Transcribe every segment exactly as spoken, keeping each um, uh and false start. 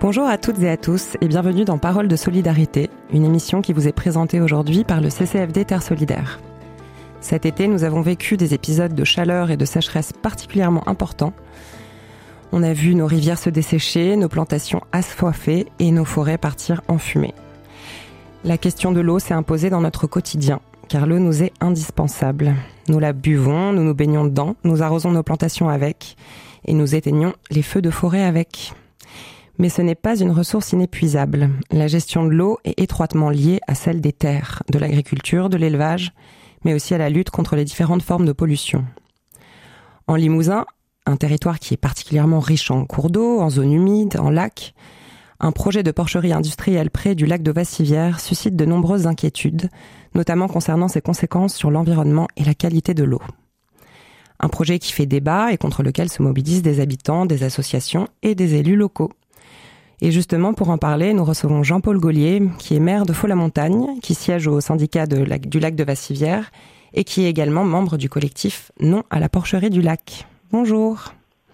Bonjour à toutes et à tous et bienvenue dans Paroles de Solidarité, une émission qui vous est présentée aujourd'hui par le C C F D Terre Solidaire. Cet été, nous avons vécu des épisodes de chaleur et de sécheresse particulièrement importants. On a vu nos rivières se dessécher, nos plantations assoiffées et nos forêts partir en fumée. La question de l'eau s'est imposée dans notre quotidien, car l'eau nous est indispensable. Nous la buvons, nous nous baignons dedans, nous arrosons nos plantations avec, et nous éteignons les feux de forêt avec. Mais ce n'est pas une ressource inépuisable. La gestion de l'eau est étroitement liée à celle des terres, de l'agriculture, de l'élevage, mais aussi à la lutte contre les différentes formes de pollution. En Limousin, un territoire qui est particulièrement riche en cours d'eau, en zones humides, en lacs, un projet de porcherie industrielle près du lac de Vassivière suscite de nombreuses inquiétudes, notamment concernant ses conséquences sur l'environnement et la qualité de l'eau. Un projet qui fait débat et contre lequel se mobilisent des habitants, des associations et des élus locaux. Et justement, pour en parler, nous recevons Jean-Paul Gaulier, qui est maire de Faux-la-Montagne, qui siège au syndicat de la, du lac de Vassivière et qui est également membre du collectif Non à la porcherie du lac. Bonjour.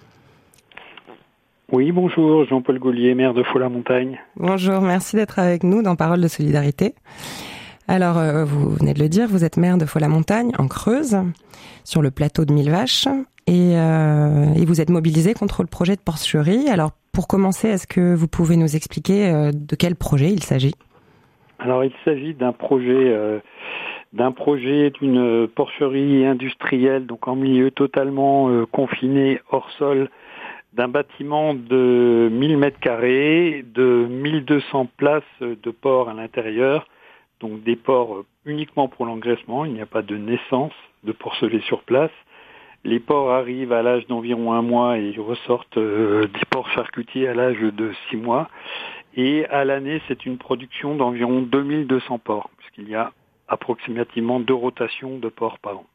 Oui, bonjour, Jean-Paul Gaulier, maire de Faux-la-Montagne. Bonjour, merci d'être avec nous dans Paroles de Solidarité. Alors, euh, vous venez de le dire, vous êtes maire de Faux-la-Montagne, en Creuse, sur le plateau de Mille Vaches, et, euh, et vous êtes mobilisé contre le projet de porcherie. Alors, pour commencer, est-ce que vous pouvez nous expliquer euh, de quel projet il s'agit ? Alors, il s'agit d'un projet, euh, d'un projet d'une porcherie industrielle, donc en milieu totalement euh, confiné, hors sol, d'un bâtiment de mille mètres carrés, de mille deux cents places de porcs à l'intérieur, donc des porcs uniquement pour l'engraissement, il n'y a pas de naissance de porcelets sur place. Les porcs arrivent à l'âge d'environ un mois et ressortent euh, des porcs charcutiers à l'âge de six mois. Et à l'année, c'est une production d'environ deux mille deux cents porcs, puisqu'il y a approximativement deux rotations de porcs par an.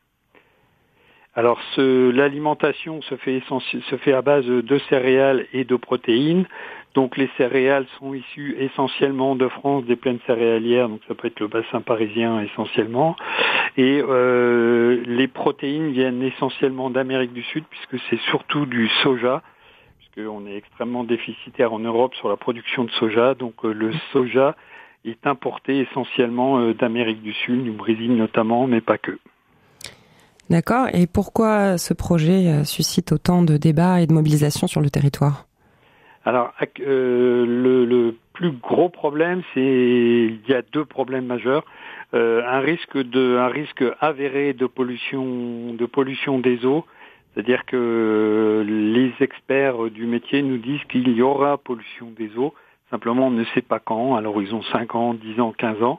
Alors, ce, l'alimentation se fait, essenci- se fait à base de céréales et de protéines. Donc, les céréales sont issues essentiellement de France, des plaines céréalières, donc ça peut être le bassin parisien essentiellement. Et euh, les protéines viennent essentiellement d'Amérique du Sud, puisque c'est surtout du soja, puisqu'on est extrêmement déficitaire en Europe sur la production de soja. Donc, euh, le soja est importé essentiellement euh, d'Amérique du Sud, du Brésil notamment, mais pas que. D'accord. Et pourquoi ce projet suscite autant de débats et de mobilisation sur le territoire ? Alors, euh, le, le plus gros problème, c'est il y a deux problèmes majeurs. Euh, un risque de, un risque avéré de pollution, de pollution des eaux. C'est-à-dire que les experts du métier nous disent qu'il y aura pollution des eaux. Simplement, on ne sait pas quand, à l'horizon cinq ans, dix ans, quinze ans.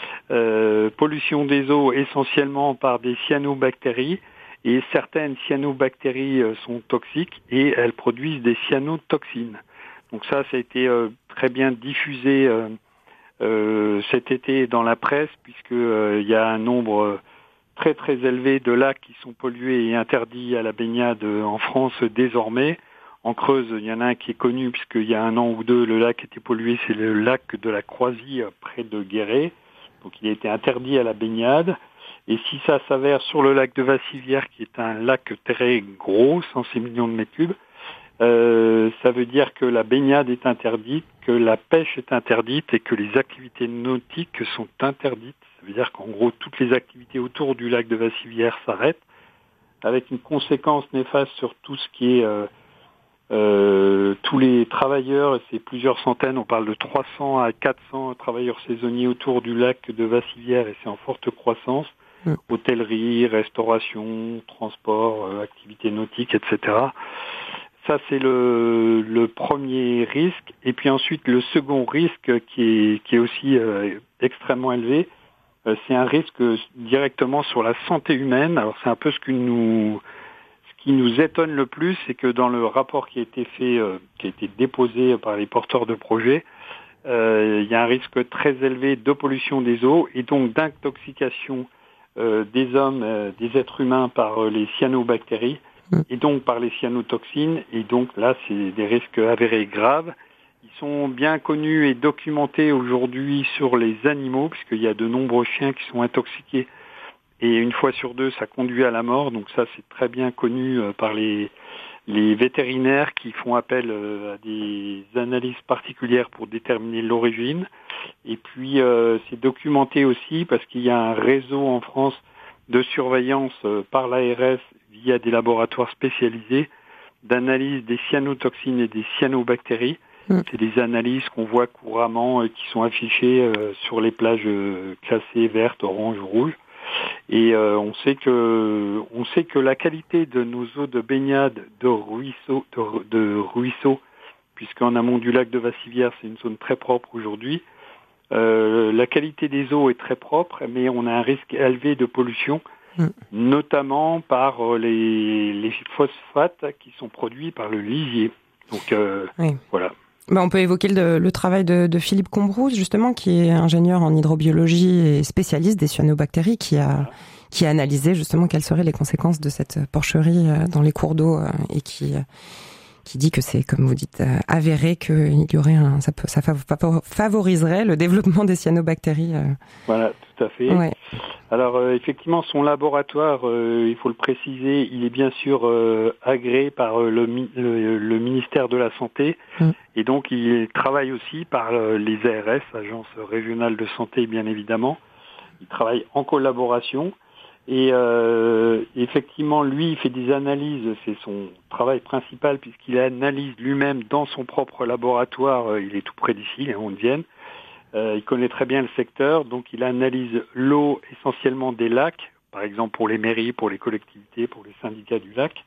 Euh, pollution des eaux essentiellement par des cyanobactéries, et certaines cyanobactéries sont toxiques et elles produisent des cyanotoxines. Donc ça, ça a été euh, très bien diffusé euh, euh, cet été dans la presse, puisque euh, il y a un nombre très très élevé de lacs qui sont pollués et interdits à la baignade en France désormais. En Creuse, il y en a un qui est connu, puisqu'il y a un an ou deux, le lac était pollué, c'est le lac de la Croisie près de Guéret. Donc il a été interdit à la baignade. Et si ça s'avère sur le lac de Vassivière, qui est un lac très gros, cent six millions de mètres cubes, euh, ça veut dire que la baignade est interdite, que la pêche est interdite et que les activités nautiques sont interdites. Ça veut dire qu'en gros, toutes les activités autour du lac de Vassivière s'arrêtent, avec une conséquence néfaste sur tout ce qui est... Euh, Euh, tous les travailleurs, c'est plusieurs centaines, on parle de trois cents à quatre cents travailleurs saisonniers autour du lac de Vassivière et c'est en forte croissance. Mmh. Hôtellerie, restauration, transport, euh, activités nautiques, et cetera. Ça, c'est le, le premier risque. Et puis ensuite, le second risque qui est, qui est aussi euh, extrêmement élevé, euh, c'est un risque directement sur la santé humaine. Alors, c'est un peu ce que nous... Ce qui nous étonne le plus, c'est que dans le rapport qui a été fait, euh, qui a été déposé par les porteurs de projets, euh, il y a un risque très élevé de pollution des eaux et donc d'intoxication euh, des hommes, euh, des êtres humains par euh, les cyanobactéries et donc par les cyanotoxines. Et donc là, c'est des risques avérés graves. Ils sont bien connus et documentés aujourd'hui sur les animaux, puisqu'il y a de nombreux chiens qui sont intoxiqués. Et une fois sur deux, ça conduit à la mort. Donc ça, c'est très bien connu euh, par les, les vétérinaires qui font appel euh, à des analyses particulières pour déterminer l'origine. Et puis euh, c'est documenté aussi parce qu'il y a un réseau en France de surveillance euh, par l'A R S via des laboratoires spécialisés d'analyse des cyanotoxines et des cyanobactéries. Mmh. C'est des analyses qu'on voit couramment et qui sont affichées euh, sur les plages euh, classées vertes, orange ou rouges. Et euh, on sait que on sait que la qualité de nos eaux de baignade de ruisseaux, de, de ruisseaux, puisqu'en amont du lac de Vassivière, c'est une zone très propre aujourd'hui. Euh, la qualité des eaux est très propre, mais on a un risque élevé de pollution, mmh. notamment par les, les phosphates qui sont produits par le lisier. Donc euh, oui. voilà. Ben, on peut évoquer le, le travail de, de Philippe Combrouse, justement, qui est ingénieur en hydrobiologie et spécialiste des cyanobactéries, qui a, qui a analysé justement quelles seraient les conséquences de cette porcherie dans les cours d'eau et qui, qui dit que c'est, comme vous dites, avéré qu'il y aurait un, ça, peut, ça favoriserait le développement des cyanobactéries. Voilà, tout à fait. Ouais. Alors euh, effectivement, son laboratoire, euh, il faut le préciser, il est bien sûr euh, agréé par euh, le, le, le ministère de la Santé, mmh. et donc il travaille aussi par euh, les A R S, Agence régionale de santé, bien évidemment. Il travaille en collaboration, et euh, effectivement, lui, il fait des analyses, c'est son travail principal, puisqu'il analyse lui-même dans son propre laboratoire, euh, il est tout près d'ici, il est en Haute-Vienne. Euh, il connaît très bien le secteur, donc il analyse l'eau essentiellement des lacs, par exemple pour les mairies, pour les collectivités, pour les syndicats du lac.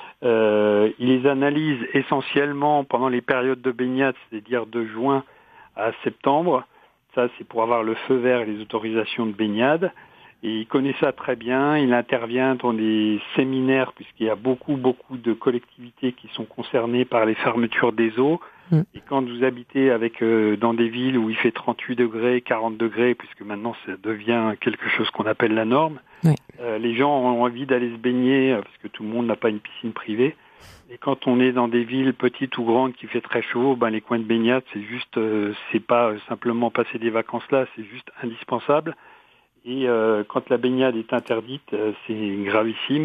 Euh, il les analyse essentiellement pendant les périodes de baignade, c'est-à-dire de juin à septembre. Ça, c'est pour avoir le feu vert et les autorisations de baignade. Et il connaît ça très bien. Il intervient dans des séminaires, puisqu'il y a beaucoup, beaucoup de collectivités qui sont concernées par les fermetures des eaux. Et quand vous habitez avec euh, dans des villes où il fait trente-huit degrés, quarante degrés, puisque maintenant ça devient quelque chose qu'on appelle la norme, oui. euh, les gens ont envie d'aller se baigner, euh, parce que tout le monde n'a pas une piscine privée. Et quand on est dans des villes petites ou grandes qui fait très chaud, ben les coins de baignade, c'est juste, euh, c'est pas simplement passer des vacances là, c'est juste indispensable. Et euh, quand la baignade est interdite, euh, c'est gravissime.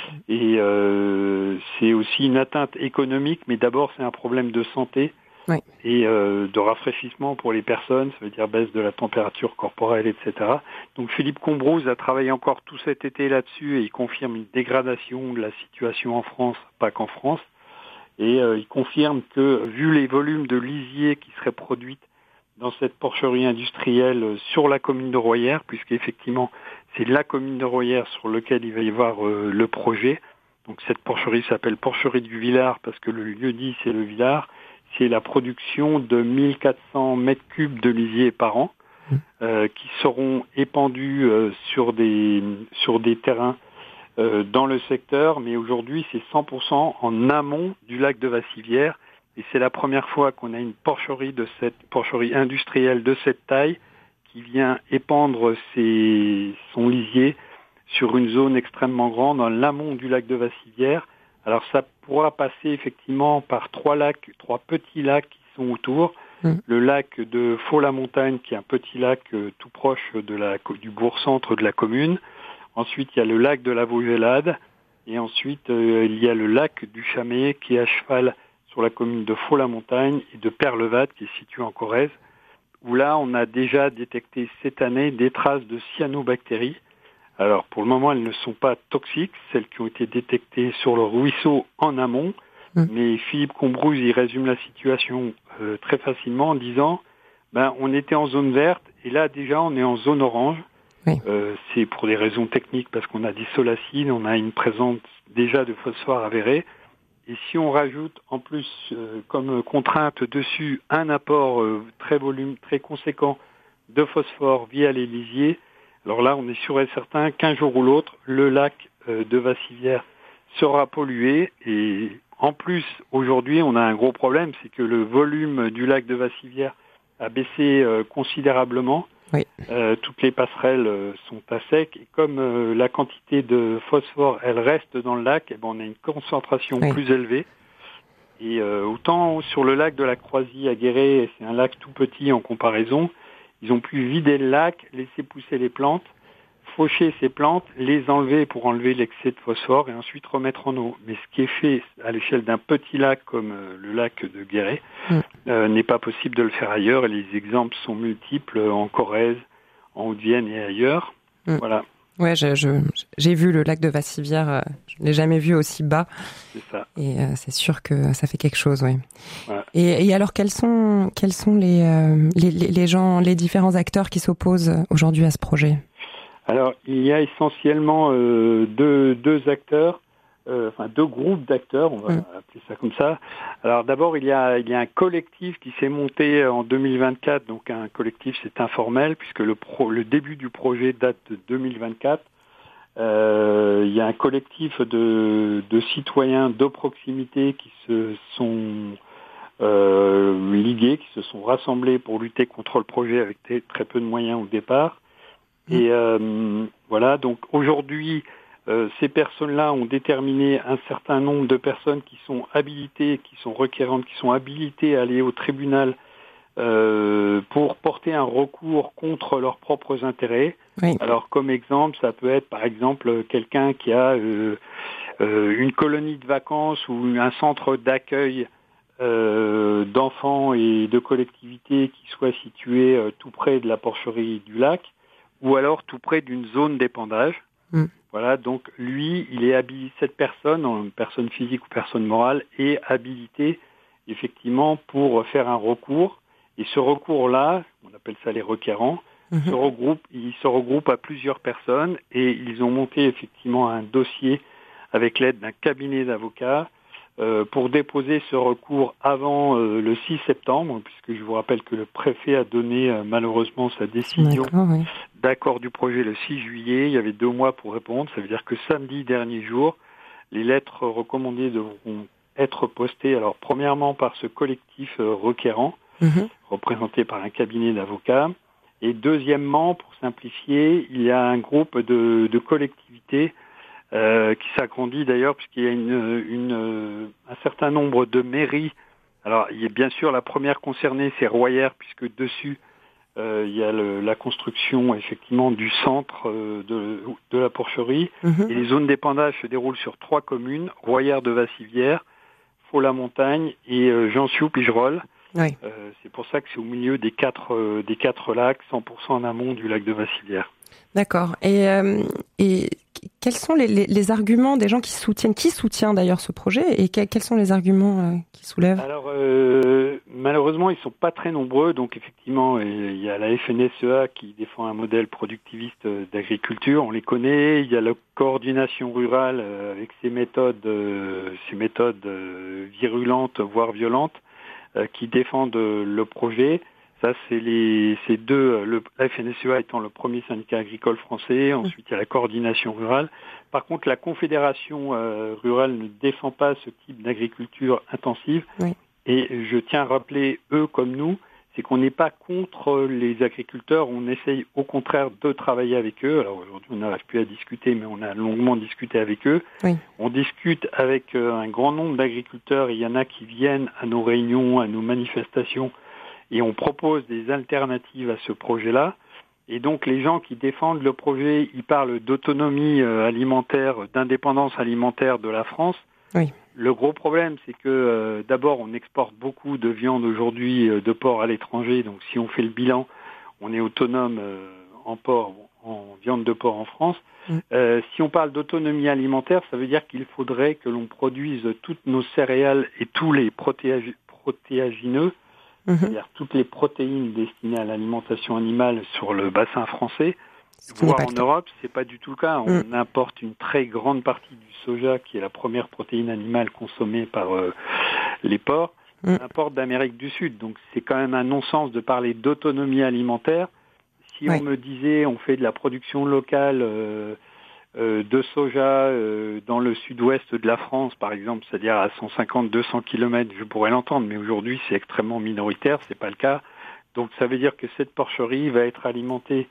Et euh, c'est aussi une atteinte économique, mais d'abord c'est un problème de santé oui. et euh, de rafraîchissement pour les personnes, ça veut dire baisse de la température corporelle, et cetera. Donc Philippe Combrouse a travaillé encore tout cet été là-dessus et il confirme une dégradation de la situation en France, pas qu'en France. Et euh, il confirme que vu les volumes de lisier qui seraient produits dans cette porcherie industrielle sur la commune de Royères, puisqu'effectivement c'est la commune de Royères sur laquelle il va y avoir euh, le projet. Donc cette porcherie s'appelle Porcherie du Villard parce que le lieu dit c'est le Villard. C'est la production de mille quatre cents mètres cubes de lisier par an euh, qui seront épandus euh, sur des sur des terrains euh, dans le secteur. Mais aujourd'hui c'est cent pour cent en amont du lac de Vassivière. Et c'est la première fois qu'on a une porcherie de cette porcherie industrielle de cette taille qui vient épandre ses, son lisier sur une zone extrêmement grande dans l'amont du lac de Vassivière. Alors ça pourra passer effectivement par trois lacs, trois petits lacs qui sont autour. Mmh. Le lac de Faux-la-Montagne qui est un petit lac euh, tout proche de la, du bourg-centre de la commune. Ensuite il y a le lac de la Vaugelade et ensuite euh, il y a le lac du Chamet qui est à cheval sur la commune de Faux-la-Montagne et de Perlevade qui est située en Corrèze, où là on a déjà détecté cette année des traces de cyanobactéries. Alors pour le moment elles ne sont pas toxiques, celles qui ont été détectées sur le ruisseau en amont, mmh. mais Philippe Combrouse il résume la situation euh, très facilement en disant ben on était en zone verte et là déjà on est en zone orange. Oui. Euh, c'est pour des raisons techniques parce qu'on a des solacines, on a une présence déjà de phosphore avérée. Et si on rajoute en plus euh, comme contrainte dessus un apport euh, très volume, très conséquent de phosphore via les lisiers, alors là on est sûr et certain qu'un jour ou l'autre, le lac euh, de Vassivière sera pollué. Et en plus, aujourd'hui, on a un gros problème, c'est que le volume du lac de Vassivière a baissé euh, considérablement. Oui. Euh, toutes les passerelles euh, sont à sec et comme euh, la quantité de phosphore elle reste dans le lac, eh ben, on a une concentration oui. plus élevée. Et euh, autant sur le lac de la Croisie à Guéret, c'est un lac tout petit en comparaison, ils ont pu vider le lac, laisser pousser les plantes. faucher ces plantes, les enlever pour enlever l'excès de phosphore et ensuite remettre en eau. Mais ce qui est fait à l'échelle d'un petit lac comme euh, le lac de Guéret mmh. euh, n'est pas possible de le faire ailleurs. Et les exemples sont multiples en Corrèze, en Haute-Vienne et ailleurs. Mmh. Voilà. Ouais, je, je, j'ai vu le lac de Vassivière, euh, je ne l'ai jamais vu aussi bas. C'est ça. Et euh, c'est sûr que ça fait quelque chose, oui. Voilà. Et, et alors, quels sont, quels sont les, euh, les, les, les gens, les différents acteurs qui s'opposent aujourd'hui à ce projet ? Alors, il y a essentiellement euh, deux, deux acteurs, euh, enfin deux groupes d'acteurs, on va mmh. appeler ça comme ça. Alors d'abord, il y a, il y a un collectif qui s'est monté en deux mille vingt-quatre, donc un collectif, c'est informel, puisque le, pro, le début du projet date de deux mille vingt-quatre. Euh, il y a un collectif de, de citoyens de proximité qui se sont euh, ligués, qui se sont rassemblés pour lutter contre le projet avec t- très peu de moyens au départ. Et euh, voilà, donc aujourd'hui, euh, ces personnes-là ont déterminé un certain nombre de personnes qui sont habilitées, qui sont requérantes, qui sont habilitées à aller au tribunal euh, pour porter un recours contre leurs propres intérêts. Oui. Alors, comme exemple, ça peut être par exemple quelqu'un qui a euh, euh, une colonie de vacances ou un centre d'accueil euh, d'enfants et de collectivités qui soit situé euh, tout près de la porcherie du lac, ou alors tout près d'une zone d'épandage. Mm. Voilà, donc lui, il est habilité, cette personne, en personne physique ou personne morale, est habilitée effectivement pour faire un recours. Et ce recours-là, on appelle ça les requérants, mm-hmm. se regroupe, il se regroupe à plusieurs personnes et ils ont monté effectivement un dossier avec l'aide d'un cabinet d'avocats euh, pour déposer ce recours avant euh, le six septembre, puisque je vous rappelle que le préfet a donné euh, malheureusement sa décision oui. d'accord du projet le six juillet. Il y avait deux mois pour répondre. Ça veut dire que samedi dernier jour, les lettres recommandées devront être postées. Alors premièrement par ce collectif euh, requérant, mmh. représenté par un cabinet d'avocats. Et deuxièmement, pour simplifier, il y a un groupe de, de collectivités Euh, qui s'agrandit d'ailleurs puisqu'il y a une, une, un certain nombre de mairies. Alors, il y a bien sûr la première concernée, c'est Royères, puisque dessus, euh, il y a le, la construction effectivement du centre euh, de, de la porcherie. Mmh. Et les zones d'épandage se déroulent sur trois communes, Royères de Vassivière, Faux-la-Montagne et euh, Jansiou-Pigerolles. Oui. Euh, c'est pour ça que c'est au milieu des quatre, euh, des quatre lacs, cent pour cent en amont du lac de Vassivière. D'accord. Et, euh, et quels sont les, les, les arguments des gens qui soutiennent, qui soutient d'ailleurs ce projet et que, quels sont les arguments euh, qu'ils soulèvent ? Alors, euh, malheureusement, ils sont pas très nombreux. Donc, effectivement, il y a la F N S E A qui défend un modèle productiviste d'agriculture. On les connaît. Il y a la coordination rurale avec ses méthodes, euh, ses méthodes euh, virulentes, voire violentes, euh, qui défendent le projet. Ça, c'est les, c'est deux, le, la F N S E A étant le premier syndicat agricole français. Ensuite, il y a la coordination rurale. Par contre, la Confédération euh, rurale ne défend pas ce type d'agriculture intensive. Oui. Et je tiens à rappeler, eux comme nous, c'est qu'on n'est pas contre les agriculteurs. On essaye au contraire de travailler avec eux. Alors aujourd'hui, on n'arrive plus à discuter, mais on a longuement discuté avec eux. Oui. On discute avec euh, un grand nombre d'agriculteurs. Il y en a qui viennent à nos réunions, à nos manifestations. Et on propose des alternatives à ce projet-là. Et donc les gens qui défendent le projet, ils parlent d'autonomie alimentaire, d'indépendance alimentaire de la France. Oui. Le gros problème, c'est que euh, d'abord, on exporte beaucoup de viande aujourd'hui euh, de porc à l'étranger. Donc si on fait le bilan, on est autonome euh, en porc, en viande de porc en France. Mm. Euh, si on parle d'autonomie alimentaire, ça veut dire qu'il faudrait que l'on produise toutes nos céréales et tous les protéag- protéagineux, c'est-à-dire toutes les protéines destinées à l'alimentation animale sur le bassin français, voire en Europe, c'est pas du tout le cas. On mm. importe une très grande partie du soja, qui est la première protéine animale consommée par euh, les porcs, mm. on importe d'Amérique du Sud. Donc c'est quand même un non-sens de parler d'autonomie alimentaire. Si ouais. on me disait on fait de la production locale euh, euh, de soja euh, dans le sud-ouest de la France, par exemple, c'est-à-dire à cent cinquante à deux cents kilomètres, je pourrais l'entendre, mais aujourd'hui c'est extrêmement minoritaire, c'est pas le cas. Donc ça veut dire que cette porcherie va être alimentée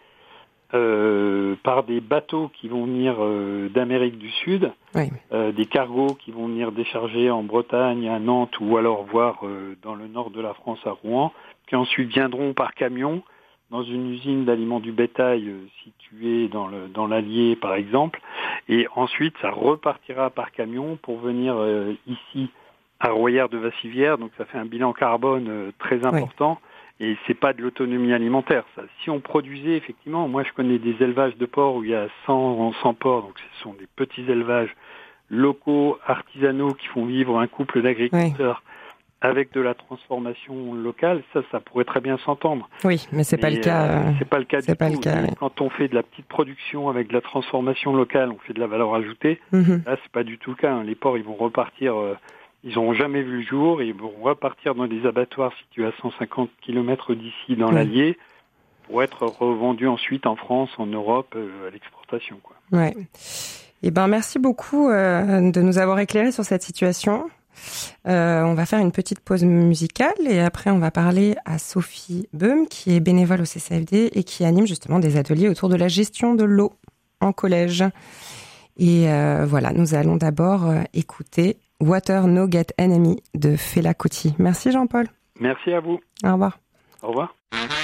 euh, par des bateaux qui vont venir euh, d'Amérique du Sud, oui. euh, des cargos qui vont venir décharger en Bretagne, à Nantes ou alors voir euh, dans le nord de la France à Rouen, qui ensuite viendront par camion dans une usine d'aliments du bétail euh, située dans, le, dans l'Allier, par exemple, et ensuite ça repartira par camion pour venir euh, ici à Royères de Vassivière, donc ça fait un bilan carbone euh, très important, oui. Et c'est pas de l'autonomie alimentaire, ça. Si on produisait, effectivement, moi je connais des élevages de porcs où il y a cent, cent porcs, donc ce sont des petits élevages locaux, artisanaux, qui font vivre un couple d'agriculteurs oui. avec de la transformation locale, ça, ça pourrait très bien s'entendre. Oui, mais c'est mais pas le cas. Euh, c'est pas le cas c'est du pas tout. Le cas, oui. Quand on fait de la petite production avec de la transformation locale, on fait de la valeur ajoutée. Mm-hmm. Là, c'est pas du tout le cas. Les porcs, ils vont repartir. Euh, ils n'auront jamais vu le jour. Ils vont repartir dans des abattoirs situés à cent cinquante kilomètres d'ici, dans oui. l'Allier, pour être revendus ensuite en France, en Europe, euh, à l'exportation, quoi. Ouais. Eh ben, merci beaucoup euh, de nous avoir éclairé sur cette situation. Euh, on va faire une petite pause musicale et après on va parler à Sophie Beum qui est bénévole au C C F D et qui anime justement des ateliers autour de la gestion de l'eau en collège. Et euh, voilà, nous allons d'abord euh, écouter Water No Get Enemy de Fela Kuti. Merci Jean-Paul. Merci à vous. Au revoir. Au revoir.